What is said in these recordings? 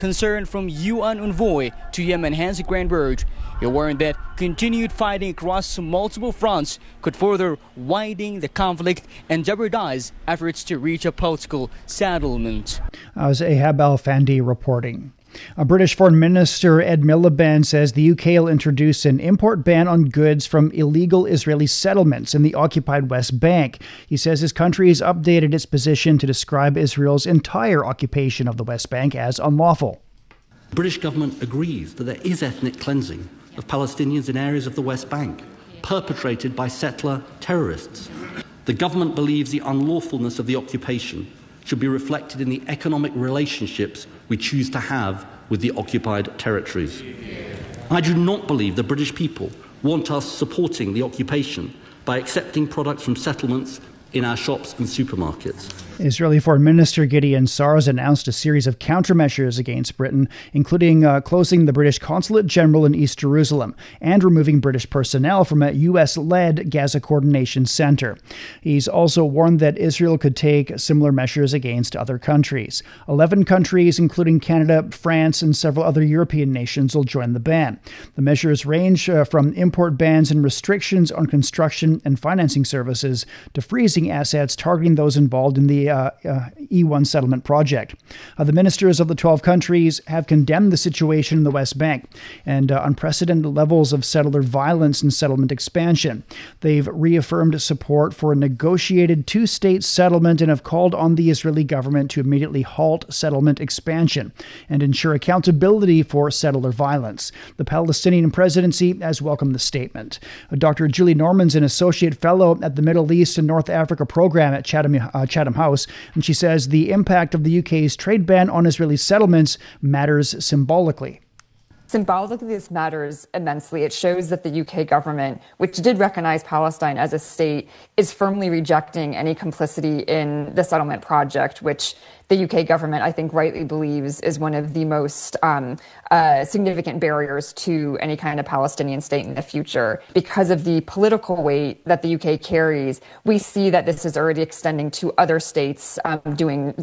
Concern from UN envoy to Yemen Hansi Granberg. He warned that continued fighting across multiple fronts could further widen the conflict and jeopardize efforts to reach a political settlement. As Ahab Al-Fandi reporting. A British Foreign Minister Ed Miliband says the UK will introduce an import ban on goods from illegal Israeli settlements in the occupied West Bank. He says his country has updated its position to describe Israel's entire occupation of the West Bank as unlawful. The British government agrees that there is ethnic cleansing of Palestinians in areas of the West Bank, perpetrated by settler terrorists. The government believes the unlawfulness of the occupation should be reflected in the economic relationships we choose to have with the occupied territories. I do not believe the British people want us supporting the occupation by accepting products from settlements in our shops and supermarkets. Israeli Foreign Minister Gideon Sa'ar has announced a series of countermeasures against Britain, including closing the British Consulate General in East Jerusalem and removing British personnel from a U.S.-led Gaza Coordination Center. He's also warned that Israel could take similar measures against other countries. 11 countries, including Canada, France, and several other European nations, will join the ban. The measures range from import bans and restrictions on construction and financing services to freezing assets targeting those involved in the E1 settlement project. The ministers of the 12 countries have condemned the situation in the West Bank and unprecedented levels of settler violence and settlement expansion. They've reaffirmed support for a negotiated two-state settlement and have called on the Israeli government to immediately halt settlement expansion and ensure accountability for settler violence. The Palestinian presidency has welcomed the statement. Dr. Julie Norman's an associate fellow at the Middle East and North Africa program at Chatham House, and she says the impact of the UK's trade ban on Israeli settlements matters symbolically. Symbolically, this matters immensely. It shows that the UK government, which did recognize Palestine as a state, is firmly rejecting any complicity in the settlement project, which the UK government, I think, rightly believes is one of the most significant barriers to any kind of Palestinian state in the future. Because of the political weight that the UK carries, we see that this is already extending to other states doing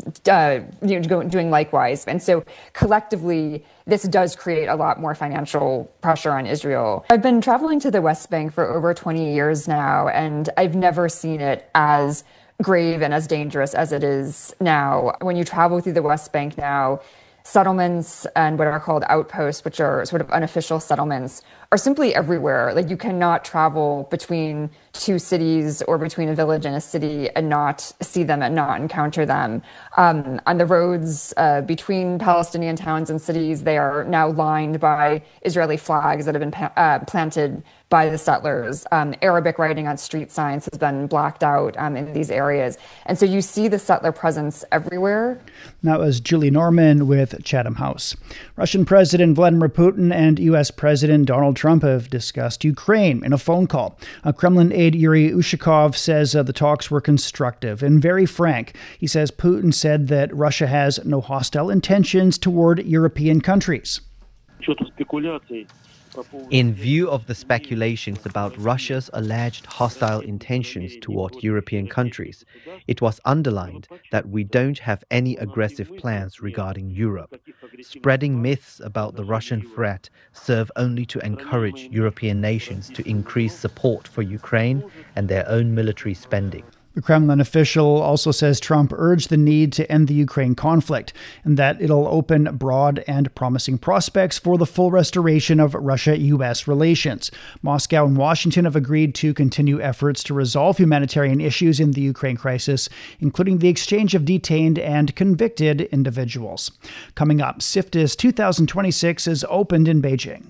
likewise. And so collectively, this does create a lot more financial pressure on Israel. I've been traveling to the West Bank for over 20 years now, and I've never seen it as grave and as dangerous as it is now. When you travel through the West Bank now, settlements and what are called outposts, which are sort of unofficial settlements, are simply everywhere. Like, you cannot travel between two cities or between a village and a city and not see them and not encounter them. On the roads between Palestinian towns and cities, they are now lined by Israeli flags that have been planted by the settlers. Arabic writing on street signs has been blacked out in these areas. And so you see the settler presence everywhere. That was Julie Norman with Chatham House. Russian President Vladimir Putin and U.S. President Donald Trump have discussed Ukraine in a phone call. Kremlin aide Yuri Ushakov says the talks were constructive and very frank. He says Putin said that Russia has no hostile intentions toward European countries. In view of the speculations about Russia's alleged hostile intentions toward European countries, it was underlined that we don't have any aggressive plans regarding Europe. Spreading myths about the Russian threat serve only to encourage European nations to increase support for Ukraine and their own military spending. The Kremlin official also says Trump urged the need to end the Ukraine conflict and that it'll open broad and promising prospects for the full restoration of Russia-U.S. relations. Moscow and Washington have agreed to continue efforts to resolve humanitarian issues in the Ukraine crisis, including the exchange of detained and convicted individuals. Coming up, CIFTIS 2026 is opened in Beijing.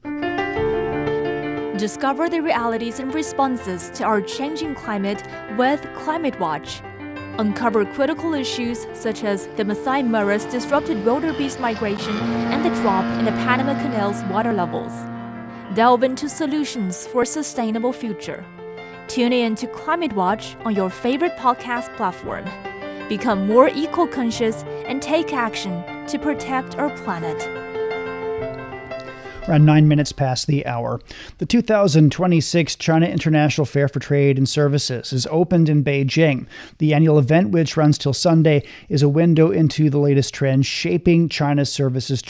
Discover the realities and responses to our changing climate with Climate Watch. Uncover critical issues such as the Masai Mara's disrupted wildebeest migration and the drop in the Panama Canal's water levels. Delve into solutions for a sustainable future. Tune in to Climate Watch on your favorite podcast platform. Become more eco-conscious and take action to protect our planet. Around 9 minutes past the hour. The 2026 China International Fair for Trade and Services is opened in Beijing. The annual event, which runs till Sunday, is a window into the latest trends shaping China's services